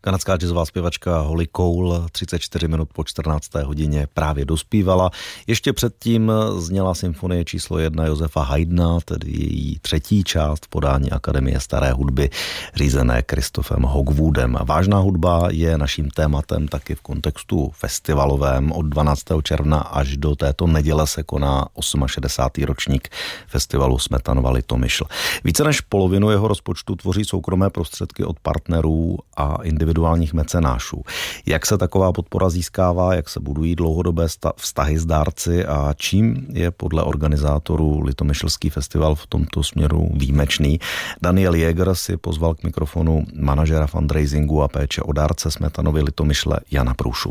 Kanadská jazzová zpěvačka Holly Cole 34 minut po 14. hodině právě dospívala. Ještě předtím zněla symfonie číslo 1 Josefa Haydna, tedy její třetí část v podání Akademie staré hudby, řízené Christophem Hogwoodem. Vážná hudba je naším tématem taky v kontextu festivalovém. Od 12. června až do této neděle se koná 68. ročník festivalu Smetanova Litomyšl. Více než polovinu jeho rozpočtu tvoří soukromé prostředky od partnerů a individuálních mecenášů. Jak se taková podpora získává, jak se budují dlouhodobé vztahy s dárci a čím je podle organizátorů Litomyšlský festival v tomto směru výjimečný? Daniel Jäger si pozval k mikrofonu manažera fundraisingu a péče o dárce Smetanovy Litomyšle Jana Průšu.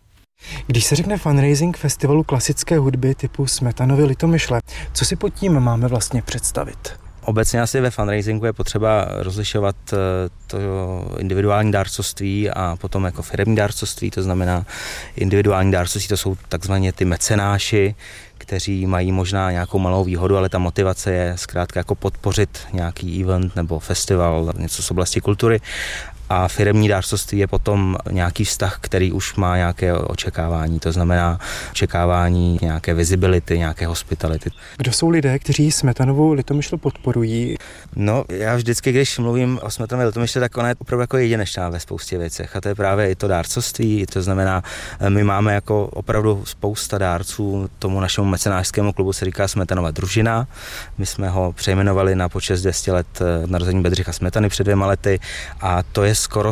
Když se řekne fundraising festivalu klasické hudby typu Smetanovy Litomyšle, co si pod tím máme vlastně představit? Obecně asi ve fundraisingu je potřeba rozlišovat to individuální dárcovství a potom jako firemní dárcovství, to znamená individuální dárcovství, to jsou takzvaně ty mecenáši, kteří mají možná nějakou malou výhodu, ale ta motivace je zkrátka jako podpořit nějaký event nebo festival, něco z oblasti kultury. A firemní dárcovství je potom nějaký vztah, který už má nějaké očekávání, to znamená očekávání nějaké visibility, nějaké hospitality. Kdo jsou lidé, kteří Smetanovou Litomyšl podporují? No, já vždycky, když mluvím o Smetanově Litomyšli, tak ona je opravdu jako jedinečná ve spoustě věcech a to je právě i to dárcovství, to znamená, my máme jako opravdu spousta dárců, tomu našemu mecenášskému klubu se říká Smetanova družina, my jsme ho přejmenovali na počest 200 let narození Bedřicha Smetany před 2 lety a to je skoro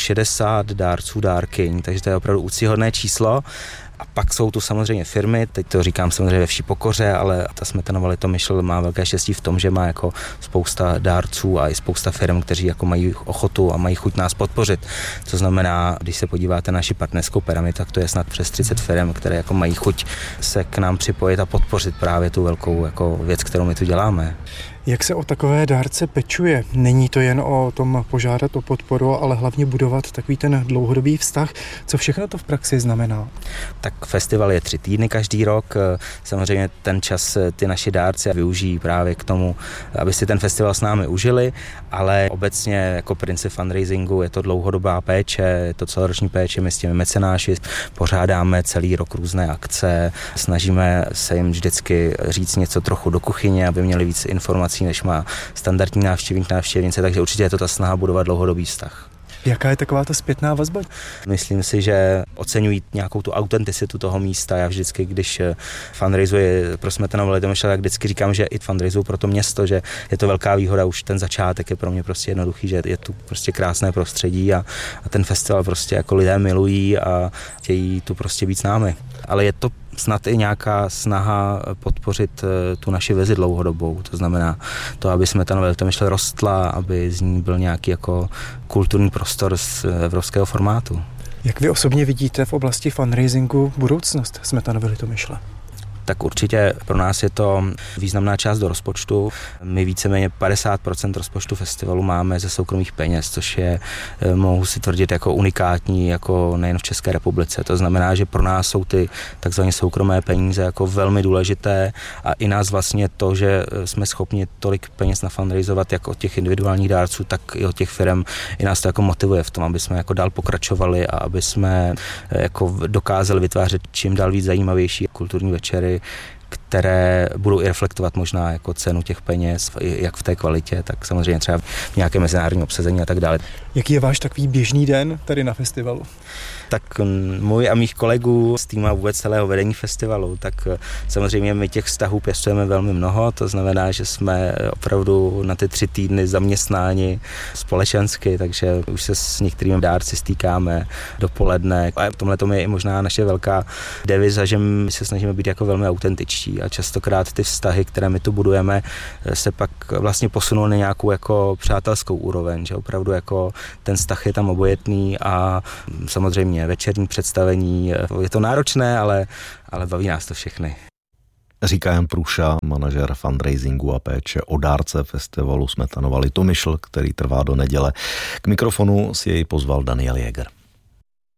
160 dárců, dárkyň, takže to je opravdu úctyhodné číslo. A pak jsou tu samozřejmě firmy, teď to říkám samozřejmě ve vší pokoře, ale ta Smetanova Litomyšl má velké štěstí v tom, že má jako spousta dárců a i spousta firm, kteří jako mají ochotu a mají chuť nás podpořit. To znamená, když se podíváte na naši partnerskou pyramidu, tak to je snad přes 30 firm, které jako mají chuť se k nám připojit a podpořit právě tu velkou jako věc, kterou my tu děláme. Jak se o takové dárce pečuje? Není to jen o tom požádat o podporu, ale hlavně budovat takový ten dlouhodobý vztah. Co všechno to v praxi znamená? Tak festival je 3 týdny každý rok. Samozřejmě ten čas ty naši dárci využijí právě k tomu, aby si ten festival s námi užili, ale obecně jako princip fundraisingu je to dlouhodobá péče, je to celoroční péče, my s těmi mecenáši pořádáme celý rok různé akce, snažíme se jim vždycky říct něco trochu do kuchyně, aby měli víc informací, než má standardní návštěvník, návštěvnice, takže určitě je to ta snaha budovat dlouhodobý vztah. Jaká je taková ta zpětná vazba? Myslím si, že oceňují nějakou tu autenticitu toho místa. Já vždycky, když fundraizuji pro Smetanovu Litomyšl, tak vždycky říkám, že i fundraizuji pro to město, že je to velká výhoda, už ten začátek je pro mě prostě jednoduchý, že je tu prostě krásné prostředí a ten festival prostě jako lidé milují a chtějí tu prostě být s námi. Ale je to snad i nějaká snaha podpořit tu naši vizi dlouhodobou. To znamená to, aby Smetanova Litomyšl rostla, aby z ní byl nějaký jako kulturní prostor z evropského formátu. Jak vy osobně vidíte v oblasti fundraisingu budoucnost Smetanovy Litomyšle? Tak určitě pro nás je to významná část do rozpočtu. My víceméně 50% rozpočtu festivalu máme ze soukromých peněz, což je, mohu si tvrdit, jako unikátní, jako nejen v České republice. To znamená, že pro nás jsou ty takzvané soukromé peníze jako velmi důležité a i nás vlastně to, že jsme schopni tolik peněz nafundraizovat jak od těch individuálních dárců, tak i od těch firm, i nás to jako motivuje v tom, aby jsme jako dál pokračovali a aby jsme jako dokázali vytvářet čím dál víc zajímavější kulturní večery, které budou i reflektovat možná jako cenu těch peněz, jak v té kvalitě, tak samozřejmě třeba v nějaké mezinárodní obsazení a tak dále. Jaký je váš takový běžný den tady na festivalu? Tak můj a mých kolegů z týmu a vůbec celého vedení festivalu, tak samozřejmě my těch vztahů pěstujeme velmi mnoho, to znamená, že jsme opravdu na ty 3 týdny zaměstnáni společensky, takže už se s některými dárci stýkáme dopoledne. A v tomhle tom je i možná naše velká deviza, že my se snažíme být jako velmi autentičtí a častokrát ty vztahy, které my tu budujeme, se pak vlastně posunou na nějakou jako přátelskou úroveň, že opravdu jako ten vztah je tam obojetný a samozřejmě večerní představení. Je to náročné, ale baví nás to všechny. Říká Jan Průša, manažer fundraisingu a péče o dárce festivalu Smetanova Litomyšl, který trvá do neděle. K mikrofonu si jej pozval Daniel Jäger.